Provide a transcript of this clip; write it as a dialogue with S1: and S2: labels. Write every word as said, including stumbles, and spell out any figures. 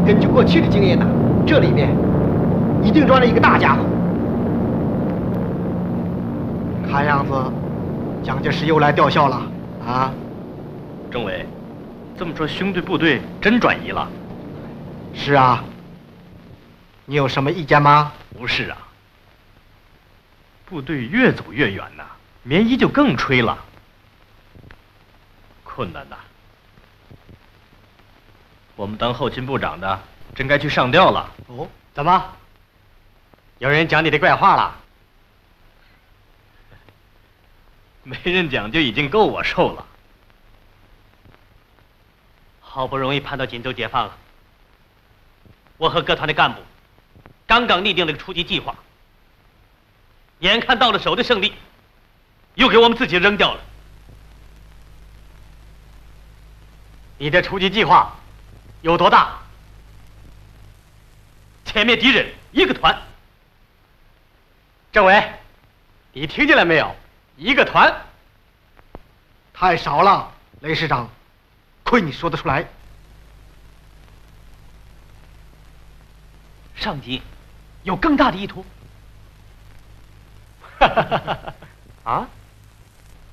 S1: 根据过去的经验呢，这里面一定装着一个大家伙。看样子，蒋介石又来吊孝了啊！
S2: 政委，这么说兄弟部队真转移了？
S1: 是啊。你有什么意见吗？
S2: 不是啊，部队越走越远呐，棉衣就更吹了，困难呐。我们当后勤部长的，真该去上吊了。
S1: 哦，怎么？有人讲你的怪话了？
S2: 没人讲就已经够我受了。
S3: 好不容易盼到锦州解放了，我和各团的干部刚刚拟定了个出击计划，眼看到了手的胜利，又给我们自己扔掉了。
S1: 你的出击计划有多大？
S3: 歼灭敌人一个团。
S1: 政委，你听见了没有？一个团，太少了，雷师长，亏你说得出来。
S3: 上级有更大的意图。
S1: 啊？